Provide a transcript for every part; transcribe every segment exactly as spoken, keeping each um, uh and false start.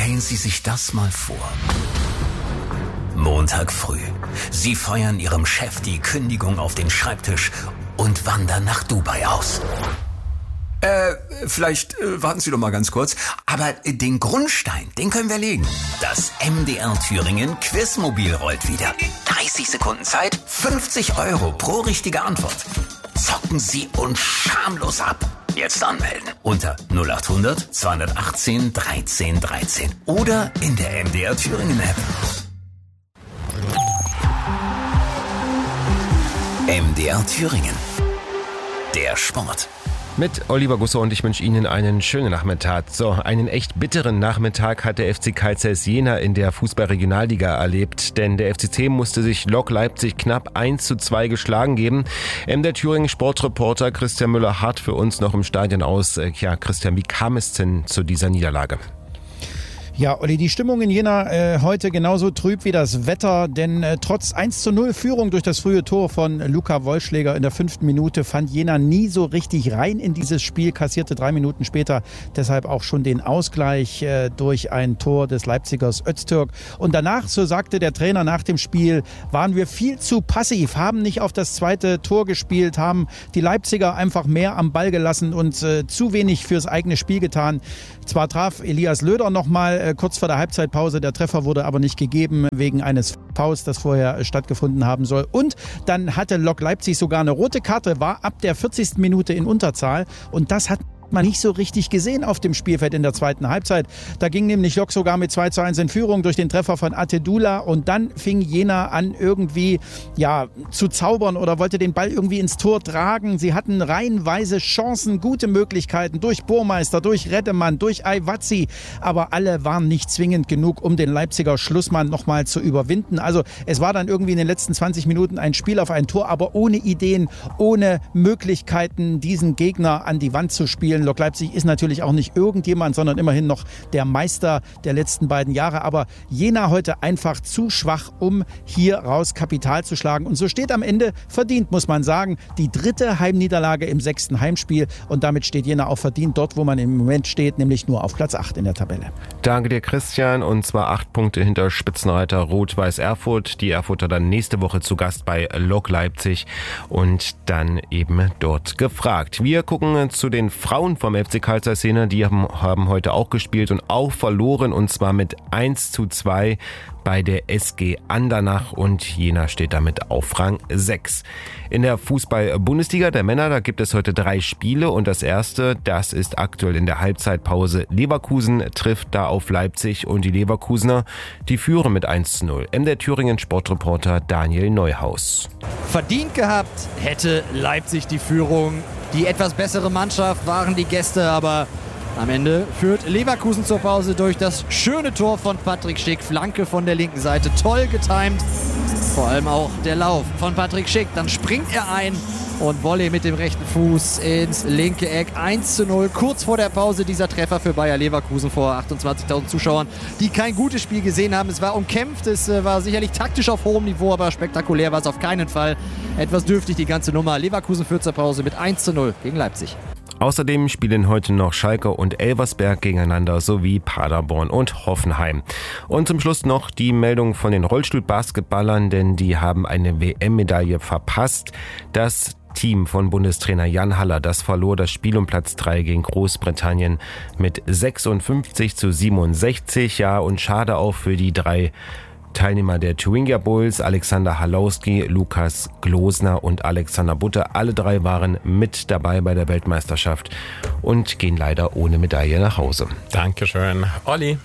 Stellen Sie sich das mal vor. Montag früh. Sie feuern Ihrem Chef die Kündigung auf den Schreibtisch und wandern nach Dubai aus. Äh, vielleicht äh, warten Sie doch mal ganz kurz. Aber äh, den Grundstein, den können wir legen. Das M D R Thüringen Quizmobil rollt wieder. dreißig Sekunden Zeit, fünfzig Euro pro richtige Antwort. Zocken Sie uns schamlos ab. Jetzt anmelden unter null acht hundert zweihundertachtzehn dreizehn dreizehn oder in der M D R Thüringen App. M D R Thüringen. Der Sport. Mit Oliver Gussow und ich wünsche Ihnen einen schönen Nachmittag. So, einen echt bitteren Nachmittag hat der F C Carl Zeiss Jena in der Fußball-Regionalliga erlebt, denn der F C C musste sich Lok Leipzig knapp eins zu zwei geschlagen geben. M D R Thüringen Sportreporter Christian Müller hart für uns noch im Stadion aus. Ja, Christian, wie kam es denn zu dieser Niederlage? Ja, Olli, die Stimmung in Jena äh, heute genauso trüb wie das Wetter, denn äh, trotz eins zu null Führung durch das frühe Tor von Luca Wollschläger in der fünften Minute fand Jena nie so richtig rein in dieses Spiel, kassierte drei Minuten später deshalb auch schon den Ausgleich äh, durch ein Tor des Leipzigers Öztürk. Und danach, so sagte der Trainer nach dem Spiel, waren wir viel zu passiv, haben nicht auf das zweite Tor gespielt, haben die Leipziger einfach mehr am Ball gelassen und äh, zu wenig fürs eigene Spiel getan. Zwar traf Elias Löder nochmal äh, kurz vor der Halbzeitpause, der Treffer wurde aber nicht gegeben wegen eines Fouls, das vorher äh, stattgefunden haben soll. Und dann hatte Lok Leipzig sogar eine rote Karte, war ab der vierzigsten Minute in Unterzahl und das hat man nicht so richtig gesehen auf dem Spielfeld in der zweiten Halbzeit. Da ging nämlich Lok sogar mit zwei zu eins in Führung durch den Treffer von Atedula und dann fing Jena an irgendwie ja, zu zaubern oder wollte den Ball irgendwie ins Tor tragen. Sie hatten reihenweise Chancen, gute Möglichkeiten durch Burmeister, durch Reddemann, durch Aiwazi, aber alle waren nicht zwingend genug, um den Leipziger Schlussmann nochmal zu überwinden. Also es war dann irgendwie in den letzten zwanzig Minuten ein Spiel auf ein Tor, aber ohne Ideen, ohne Möglichkeiten, diesen Gegner an die Wand zu spielen. Lok Leipzig ist natürlich auch nicht irgendjemand, sondern immerhin noch der Meister der letzten beiden Jahre. Aber Jena heute einfach zu schwach, um hier raus Kapital zu schlagen. Und so steht am Ende verdient, muss man sagen, die dritte Heimniederlage im sechsten Heimspiel. Und damit steht Jena auch verdient dort, wo man im Moment steht, nämlich nur auf Platz acht in der Tabelle. Danke dir, Christian. Und zwar acht Punkte hinter Spitzenreiter Rot-Weiß Erfurt. Die Erfurter dann nächste Woche zu Gast bei Lok Leipzig und dann eben dort gefragt. Wir gucken zu den Frauen vom F C Carl Zeiss Jena, die haben, haben heute auch gespielt und auch verloren und zwar mit eins zu zwei bei der S G Andernach und Jena steht damit auf Rang sechs. In der Fußball-Bundesliga der Männer, da gibt es heute drei Spiele und das erste, das ist aktuell in der Halbzeitpause. Leverkusen trifft da auf Leipzig und die Leverkusener, die führen mit eins zu null. M D R Thüringen Sportreporter Daniel Neuhaus. Verdient gehabt hätte Leipzig die Führung. Die etwas bessere Mannschaft waren die Gäste, aber am Ende führt Leverkusen zur Pause durch das schöne Tor von Patrick Schick. Flanke von der linken Seite, toll getimt. Vor allem auch der Lauf von Patrick Schick. Dann springt er ein und Volley mit dem rechten Fuß ins linke Eck. eins zu null. Kurz vor der Pause dieser Treffer für Bayer Leverkusen vor achtundzwanzigtausend Zuschauern, die kein gutes Spiel gesehen haben. Es war umkämpft, es war sicherlich taktisch auf hohem Niveau, aber spektakulär war es auf keinen Fall. Etwas dürftig die ganze Nummer. Leverkusen führt zur Pause mit eins zu null gegen Leipzig. Außerdem spielen heute noch Schalke und Elversberg gegeneinander sowie Paderborn und Hoffenheim. Und zum Schluss noch die Meldung von den Rollstuhlbasketballern, denn die haben eine W M-Medaille verpasst. Das Team von Bundestrainer Jan Haller, das verlor das Spiel um Platz drei gegen Großbritannien mit sechsundfünfzig zu siebenundsechzig. Ja, und schade auch für die drei Teilnehmer der Thuringia Bulls, Alexander Halauski, Lukas Glosner und Alexander Butter. Alle drei waren mit dabei bei der Weltmeisterschaft und gehen leider ohne Medaille nach Hause. Dankeschön, Olli.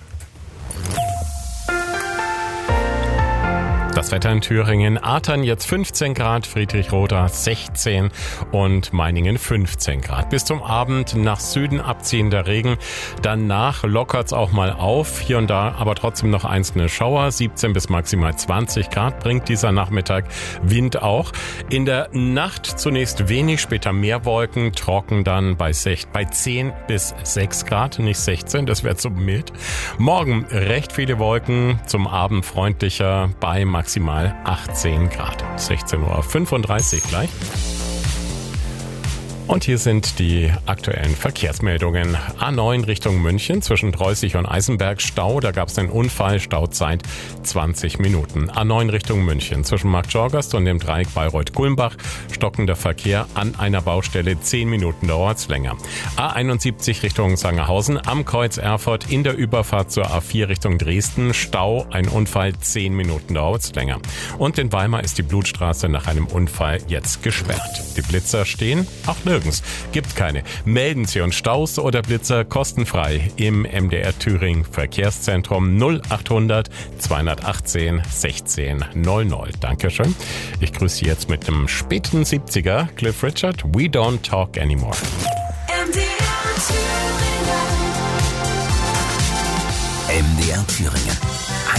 Das Wetter in Thüringen, Artern jetzt fünfzehn Grad, Friedrichroda sechzehn und Meiningen fünfzehn Grad. Bis zum Abend nach Süden abziehender Regen. Danach lockert's auch mal auf, hier und da aber trotzdem noch einzelne Schauer. siebzehn bis maximal zwanzig Grad bringt dieser Nachmittag, Wind auch. In der Nacht zunächst wenig, später mehr Wolken, trocken dann bei, bei zehn bis sechs Grad, nicht sechzehn, das wäre zu mild. Morgen recht viele Wolken, zum Abend freundlicher bei maximal achtzehn Grad. sechzehn Uhr fünfunddreißig gleich. Und hier sind die aktuellen Verkehrsmeldungen. A neun Richtung München zwischen Dreußig und Eisenberg Stau. Da gab es einen Unfall, Stauzeit zwanzig Minuten. A neun Richtung München zwischen Marktschorgast und dem Dreieck Bayreuth-Kulmbach. Stockender Verkehr an einer Baustelle, zehn Minuten dauert's länger. A einundsiebzig Richtung Sangerhausen am Kreuz Erfurt in der Überfahrt zur A vier Richtung Dresden. Stau, ein Unfall, zehn Minuten dauert's länger. Und in Weimar ist die Blutstraße nach einem Unfall jetzt gesperrt. Die Blitzer stehen auch nirgends. Gibt keine. Melden Sie uns Staus oder Blitzer kostenfrei im M D R Thüringen Verkehrszentrum null achthundert zweihundertachtzehn sechzehn null null. Dankeschön. Ich grüße Sie jetzt mit dem späten siebziger Cliff Richard. We don't talk anymore. M D R Thüringen. M D R Thüringen.